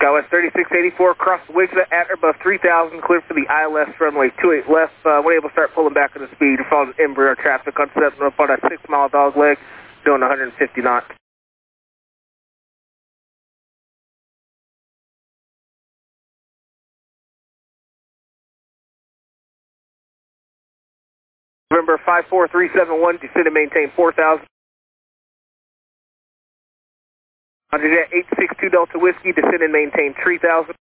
Skywest 3684, cross the Wigsett at or above 3000, clear for the ILS runway 28 left. When able to start pulling back on the speed, follow the Embraer traffic on 7 up on a 6-mile dog leg, doing 150 knots. November 54371, descend and maintain 4000. Under jet 862 Delta Whiskey, descend and maintain 3000.